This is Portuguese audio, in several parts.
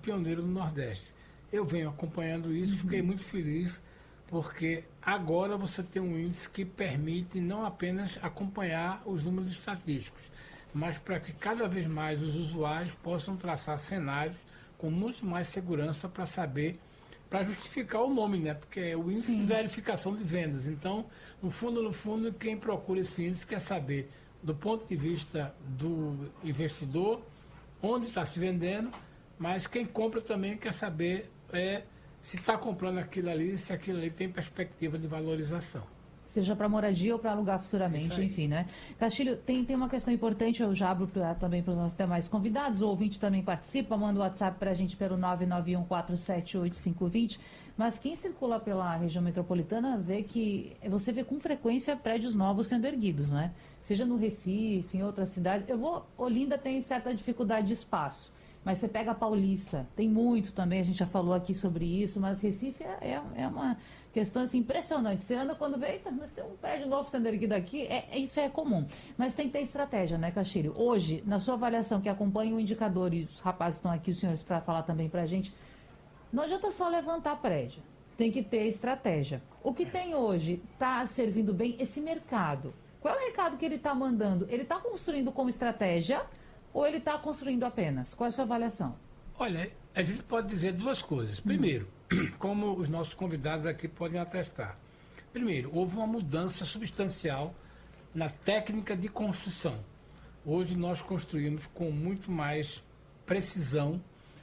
pioneiro no Nordeste. Eu venho acompanhando isso, fiquei muito feliz, porque agora você tem um índice que permite não apenas acompanhar os números estatísticos, mas para que cada vez mais os usuários possam traçar cenários com muito mais segurança para saber, para justificar o nome, né? Porque é o índice de verificação de vendas. Então, no fundo, quem procura esse índice quer saber, do ponto de vista do investidor, onde está se vendendo, mas quem compra também quer saber se está comprando aquilo ali, se aquilo ali tem perspectiva de valorização. Seja para moradia ou para alugar futuramente, enfim, né? Castilho, tem uma questão importante, eu já abro também para os nossos demais convidados, o ouvinte também participa, manda o WhatsApp para a gente pelo 991478520, mas quem circula pela região metropolitana você vê com frequência prédios novos sendo erguidos, né? Seja no Recife, em outras cidades. Olinda tem certa dificuldade de espaço, mas você pega a Paulista, tem muito também, a gente já falou aqui sobre isso, mas Recife é uma questão assim, impressionante. Você anda quando vê, mas tem um prédio novo sendo erguido aqui, isso é comum. Mas tem que ter estratégia, né, Castilho? Hoje, na sua avaliação, que acompanha o indicador, e os rapazes estão aqui, os senhores, para falar também para a gente, não adianta só levantar prédio, tem que ter estratégia. O que tem hoje está servindo bem esse mercado? Qual é o recado que ele está mandando? Ele está construindo como estratégia ou ele está construindo apenas? Qual é a sua avaliação? Olha, a gente pode dizer duas coisas. Primeiro, como os nossos convidados aqui podem atestar. Primeiro, houve uma mudança substancial na técnica de construção. Hoje nós construímos com muito mais precisão.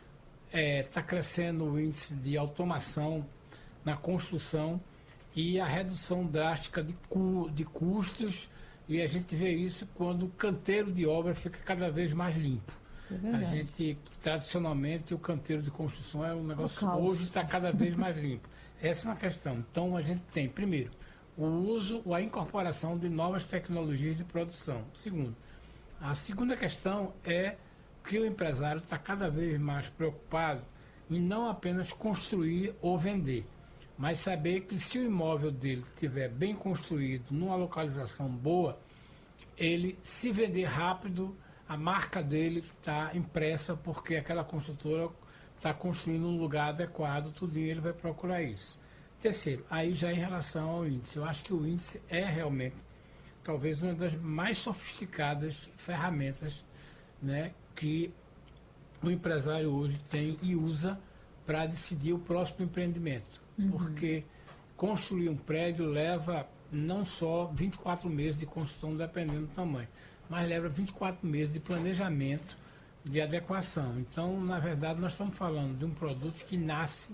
Está crescendo o índice de automação na construção e a redução drástica de custos, e a gente vê isso quando o canteiro de obra fica cada vez mais limpo. A gente, tradicionalmente, o canteiro de construção é um negócio, hoje está cada vez mais limpo. Essa é uma questão. Então, a gente tem, primeiro, o uso ou a incorporação de novas tecnologias de produção. Segundo, a segunda questão é que o empresário está cada vez mais preocupado em não apenas construir ou vender, mas saber que se o imóvel dele estiver bem construído, numa localização boa, ele, se vender rápido, a marca dele está impressa porque aquela construtora está construindo um lugar adequado, todo dia ele vai procurar isso. Terceiro, aí já em relação ao índice, eu acho que o índice é realmente talvez uma das mais sofisticadas ferramentas, né, que o empresário hoje tem e usa para decidir o próximo empreendimento. Porque construir um prédio leva não só 24 meses de construção, dependendo do tamanho, mas leva 24 meses de planejamento, de adequação. Então, na verdade, nós estamos falando de um produto que nasce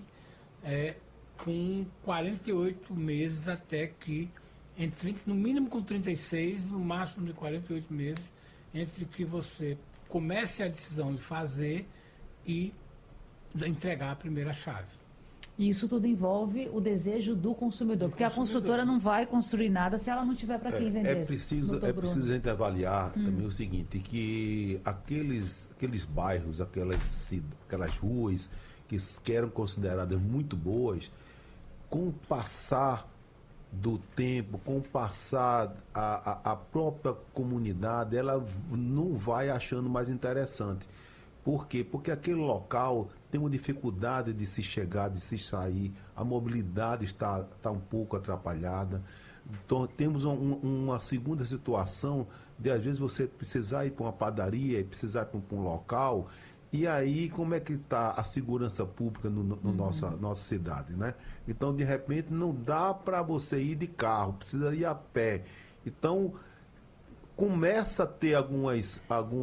com 48 meses até que, no mínimo com 36, no máximo de 48 meses, entre que você comece a decisão de fazer e entregar a primeira chave. E isso tudo envolve o desejo do consumidor, porque a construtora não vai construir nada se ela não tiver para quem vender. É preciso a gente avaliar também o seguinte, que aqueles bairros, aquelas ruas que eram consideradas muito boas, com o passar do tempo, com o passar a própria comunidade, ela não vai achando mais interessante. Por quê? Porque aquele local tem uma dificuldade de se chegar, de se sair, a mobilidade está um pouco atrapalhada. Então, temos uma segunda situação de, às vezes, você precisar ir para uma padaria, precisar ir para um local, e aí como é que está a segurança pública no nossa cidade, né? Então, de repente, não dá para você ir de carro, precisa ir a pé. Então, começa a ter alguns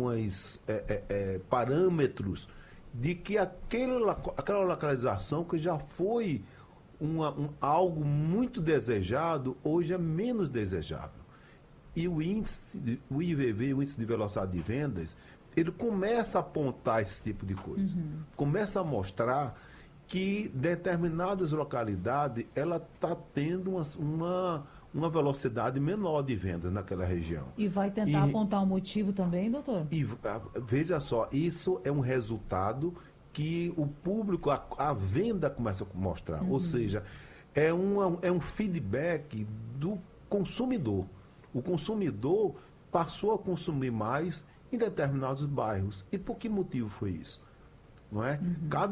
parâmetros de que aquela localização que já foi algo muito desejado, hoje é menos desejável. E o IVV, o índice de velocidade de vendas, ele começa a apontar esse tipo de coisa. Começa a mostrar que determinadas localidades ela está tendo uma velocidade menor de vendas naquela região. E vai tentar apontar um motivo também, doutor? E veja só, isso é um resultado que o público, a venda começa a mostrar. Ou seja, é um feedback do consumidor. O consumidor passou a consumir mais em determinados bairros. E por que motivo foi isso? Não é? Cada